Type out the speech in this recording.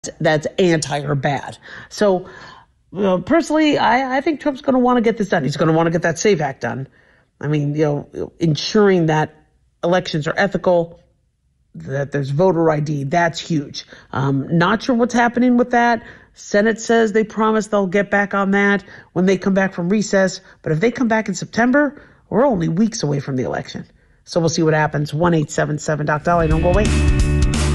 that's anti or bad. So personally, I think Trump's going to want to get this done. He's going to want to get that SAVE Act done. I mean, ensuring that elections are ethical, that there's voter ID, that's huge. Not sure what's happening with that. Senate says they promise they'll get back on that when they come back from recess. But if they come back in September, we're only weeks away from the election. So we'll see what happens. 1-877-Doc Dolly. Don't go away.